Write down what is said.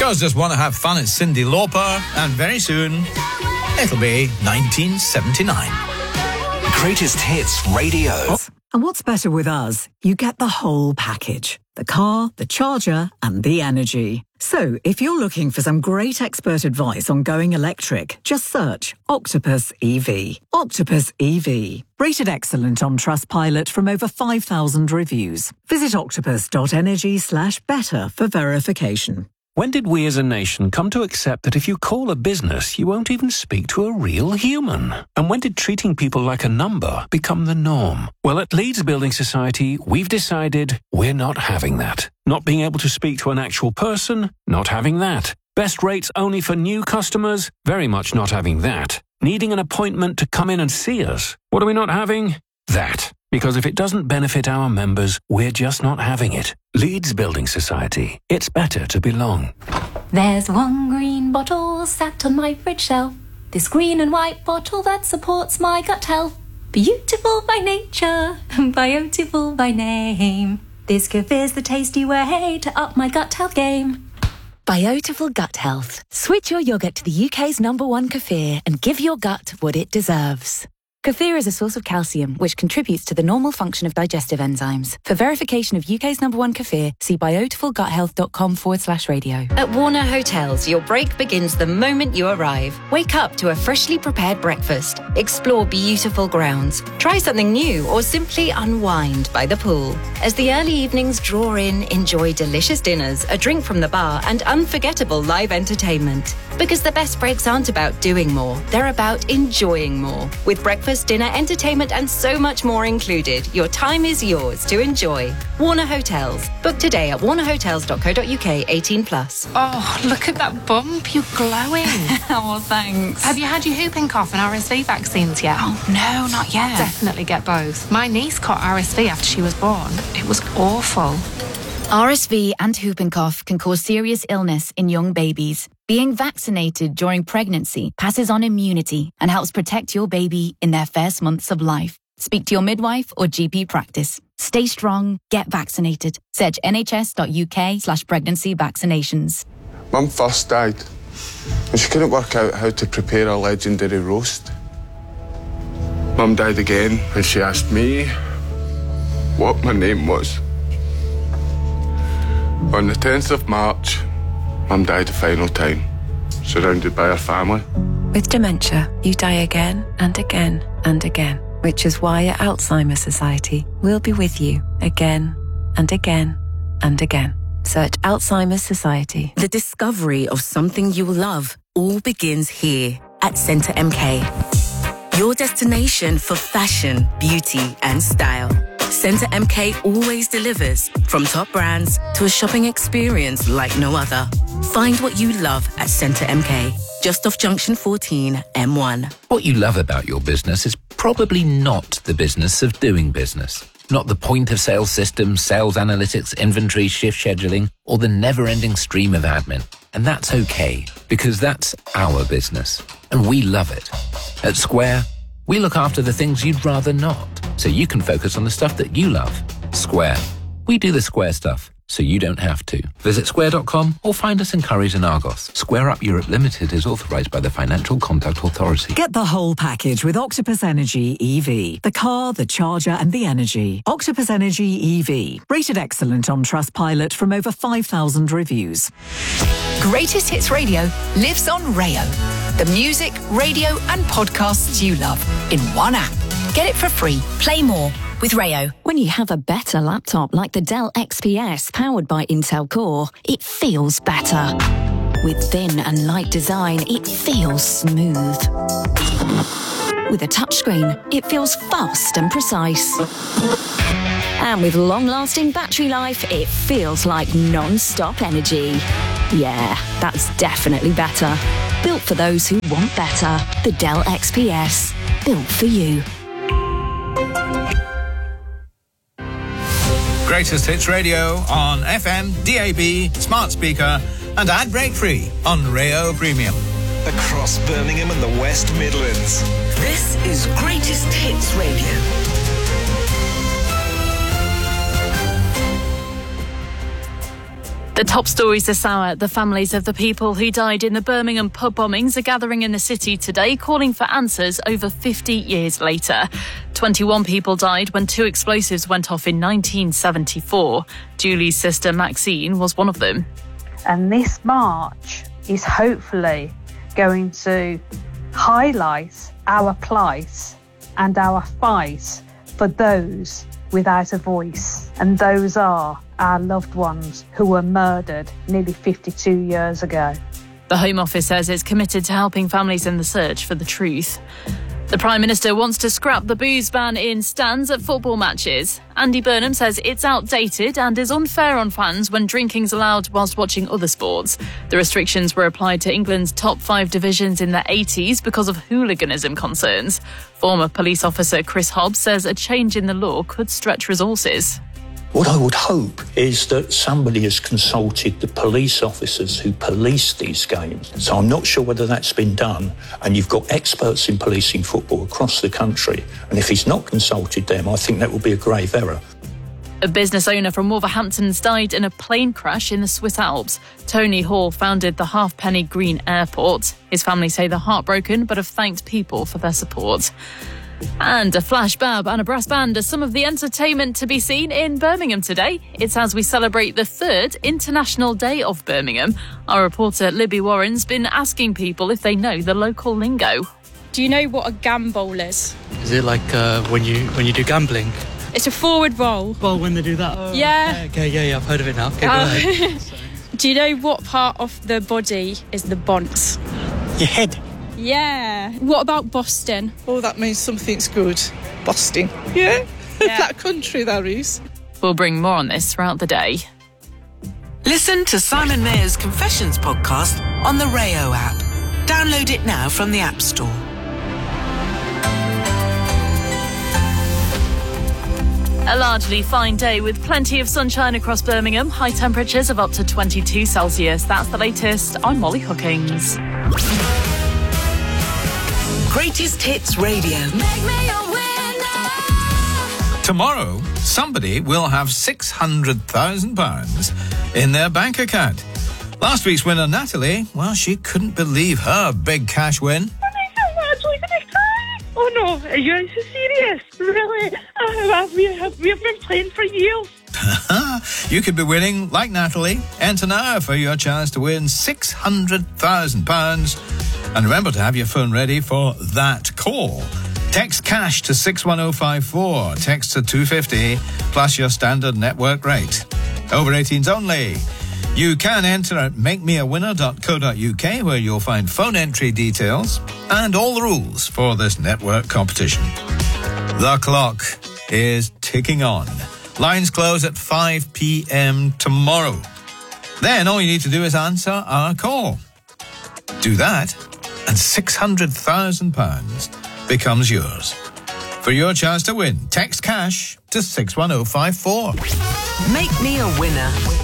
Girls Just Want to Have Fun, it's Cyndi Lauper, and very soon, it'll be 1979. Greatest Hits Radio. And what's better with us? You get the whole package. The car, the charger, and the energy. So, if you're looking for some great expert advice on going electric, just search Octopus EV. Octopus EV. Rated excellent on Trustpilot from over 5,000 reviews. Visit octopus.energy/better for verification. When did we as a nation come to accept that if you call a business, you won't even speak to a real human? And when did treating people like a number become the norm? Well, at Leeds Building Society, we've decided we're not having that. Not being able to speak to an actual person, not having that. Best rates only for new customers, very much not having that. Needing an appointment to come in and see us, what are we not having? That. Because if it doesn't benefit our members, we're just not having it. Leeds Building Society. It's better to belong. There's one green bottle sat on my fridge shelf. This green and white bottle that supports my gut health. Beautiful by nature, beautiful by name. This Kefir's the tasty way to up my gut health game. Biotiful Gut Health. Switch your yoghurt to the UK's #1 Kefir and give your gut what it deserves. Kefir is a source of calcium, which contributes to the normal function of digestive enzymes. For verification of UK's #1 Kefir, see biotifulguthealth.com/radio. At Warner Hotels, your break begins the moment you arrive. Wake up to a freshly prepared breakfast. Explore beautiful grounds. Try something new or simply unwind by the pool. As the early evenings draw in, enjoy delicious dinners, a drink from the bar, and unforgettable live entertainment. Because the best breaks aren't about doing more, they're about enjoying more. With breakfast, dinner, entertainment, and so much more included, your time is yours to enjoy. Warner Hotels. Book today at warnerhotels.co.uk 18+. Oh, look at that bump. You're glowing. Oh, thanks. Have you had your whooping cough and RSV vaccines yet? Oh, no, not yet. Definitely get both. My niece caught RSV after she was born. It was awful. RSV and whooping cough can cause serious illness in young babies. Being vaccinated during pregnancy passes on immunity and helps protect your baby in their first months of life. Speak to your midwife or GP practice. Stay strong, get vaccinated. Search nhs.uk/pregnancy vaccinations. Mum first died and she couldn't work out how to prepare a legendary roast. Mum died again when she asked me what my name was. On the 10th of March, Mum died the final time, surrounded by her family. With dementia, you die again and again and again, which is why at Alzheimer's Society, we'll be with you again and again and again. Search Alzheimer's Society. The discovery of something you love all begins here at Centre MK. Your destination for fashion, beauty and style. Centre MK always delivers, from top brands to a shopping experience like no other. Find what you love at Centre MK, just off Junction 14, M1. What you love about your business is probably not the business of doing business. Not the point-of-sale system, sales analytics, inventory, shift scheduling, or the never-ending stream of admin. And that's okay, because that's our business, and we love it. At Square, we look after the things you'd rather not, so you can focus on the stuff that you love. Square. We do the Square stuff, so you don't have to. Visit square.com or find us in Currys and Argos. Square Up Europe Limited is authorised by the Financial Conduct Authority. Get the whole package with Octopus Energy EV. The car, the charger and the energy. Octopus Energy EV. Rated excellent on Trustpilot from over 5,000 reviews. Greatest Hits Radio lives on Rayo. The music, radio and podcasts you love in one app. Get it for free. Play more with Rayo. When you have a better laptop like the Dell XPS powered by Intel Core, it feels better. With thin and light design, it feels smooth. With a touchscreen, it feels fast and precise. And with long-lasting battery life, it feels like non-stop energy. Yeah, that's definitely better. Built for those who want better. The Dell XPS. Built for you. Greatest Hits Radio on FM, DAB, smart speaker and ad break free on Rayo Premium. Across Birmingham and the West Midlands. This is Greatest Hits Radio. The top stories this hour. The families of the people who died in the Birmingham pub bombings are gathering in the city today, calling for answers over 50 years later. 21 people died when 2 explosives went off in 1974. Julie's sister Maxine was one of them. And this march is hopefully going to highlight our plight and our fight for those without a voice. And those are our loved ones who were murdered nearly 52 years ago. The Home Office says it's committed to helping families in the search for the truth. The Prime Minister wants to scrap the booze ban in stands at football matches. Andy Burnham says it's outdated and is unfair on fans when drinking's allowed whilst watching other sports. The restrictions were applied to England's top 5 divisions in the 80s because of hooliganism concerns. Former police officer Chris Hobbs says a change in the law could stretch resources. What I would hope is that somebody has consulted the police officers who police these games. So I'm not sure whether that's been done. And you've got experts in policing football across the country. And if he's not consulted them, I think that would be a grave error. A business owner from Wolverhampton's died in a plane crash in the Swiss Alps. Tony Hall founded the Halfpenny Green Airport. His family say they're heartbroken but have thanked people for their support. And a flash bab and a brass band are some of the entertainment to be seen in Birmingham today. It's as we celebrate the 3rd International Day of Birmingham. Our reporter Libby Warren's been asking people if they know the local lingo. Do you know what a gambol is? Is it like when you do gambling? It's a forward roll. Well, when they do that? Oh, yeah. Okay, I've heard of it now. Okay, go ahead. Do you know what part of the body is the bont? Your head. Yeah. What about Boston? Oh, that means something's good. Boston. Yeah? That country, that is. We'll bring more on this throughout the day. Listen to Simon Mayer's Confessions podcast on the Rayo app. Download it now from the App Store. A largely fine day with plenty of sunshine across Birmingham. High temperatures of up to 22 Celsius. That's the latest. I'm Molly Hookings. Greatest Hits Radio. Tomorrow, somebody will have £600,000 in their bank account. Last week's winner, Natalie, well, she couldn't believe her big cash win. Oh no, are you so serious? Really? We have been playing for years. You could be winning like Natalie. Enter now for your chance to win £600,000. And remember to have your phone ready for that call. Text cash to 61054. Text to 250 plus your standard network rate. Over 18s only. You can enter at makemeawinner.co.uk where you'll find phone entry details and all the rules for this network competition. The clock is ticking on. Lines close at 5 p.m. tomorrow. Then all you need to do is answer our call. Do that and £600,000 becomes yours. For your chance to win, text cash to 61054. Make me a winner.